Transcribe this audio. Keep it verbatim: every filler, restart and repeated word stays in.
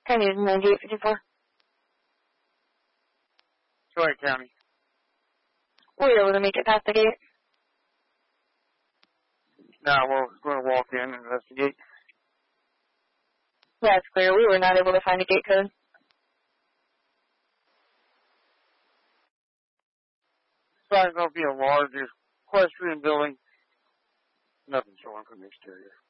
County is ninety-eight fifty-four. Troy County. Were you able to make it past the gate? No, we're going to walk in and investigate. That's clear. We were not able to find a gate code. It's going to be a large equestrian building. Nothing showing from the exterior.